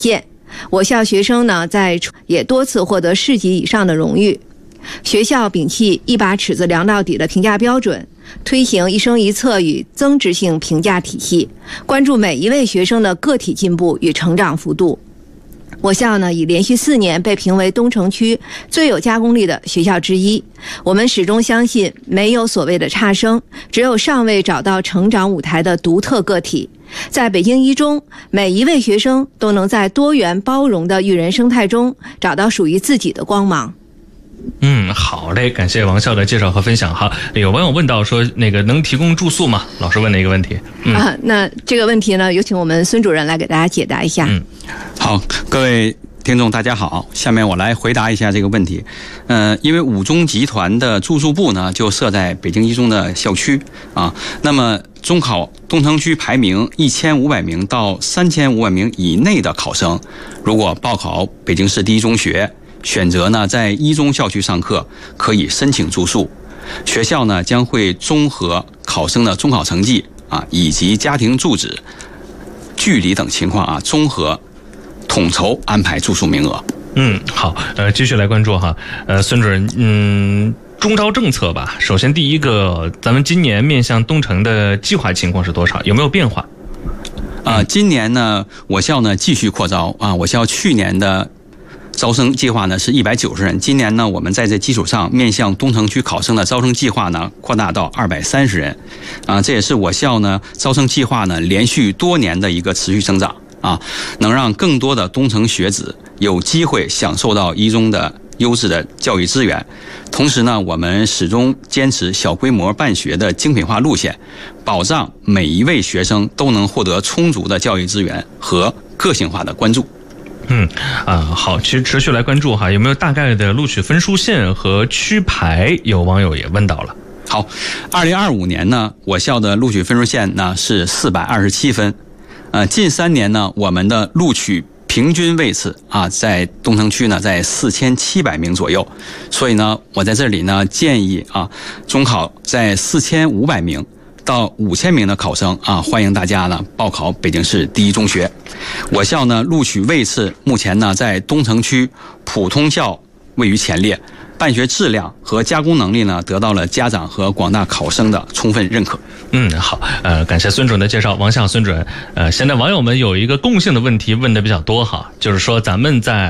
见。我校学生呢，也多次获得市级以上的荣誉。学校摒弃一把尺子量到底的评价标准，推行一生一策与增值性评价体系，关注每一位学生的个体进步与成长幅度。我校呢，已连续4年被评为东城区最有加工力的学校之一。我们始终相信，没有所谓的差生，只有尚未找到成长舞台的独特个体。在北京一中，每一位学生都能在多元包容的育人生态中找到属于自己的光芒。 好嘞，感谢王校的介绍和分享哈。有网友问到说，能提供住宿吗？老师问的一个问题。 那这个问题呢，有请我们孙主任来给大家解答一下。 好，各位听众大家好，下面我来回答一下这个问题。因为五中集团的住宿部呢就设在北京一中的校区啊，那么中考东城区排名1500名到3500名以内的考生，如果报考北京市第一中学，选择呢在一中校区上课，可以申请住宿。学校呢将会综合考生的中考成绩以及家庭住址、距离等情况综合统筹安排住宿名额。 好，继续来关注哈。孙主任，中招政策吧。首先第一个，咱们今年面向东城的计划情况是多少？有没有变化？ 今年呢，我校呢继续扩招我校去年的招生计划呢是190人，今年呢我们在这基础上面向东城区考生的招生计划呢扩大到230人，这也是我校呢招生计划呢连续多年的一个持续增长能让更多的东城学子有机会享受到一中的优质的教育资源。同时呢，我们始终坚持小规模办学的精品化路线，保障每一位学生都能获得充足的教育资源和个性化的关注。 好，其实持续来关注哈，有没有大概的录取分数线和区排？有网友也问到了。 好，2025年呢，我校的录取分数线呢是427分。近3年呢，我们的录取平均位次在东城区呢在4700名左右，所以呢，我在这里呢建议中考在4500名到5000名的考生欢迎大家呢报考北京市第一中学。我校呢录取位次目前呢在东城区普通校位于前列，办学质量和加工能力呢得到了家长和广大考生的充分认可。 好，感谢孙主任的介绍。王校孙主任，现在网友们有一个共性的问题问的比较多哈，就是说咱们在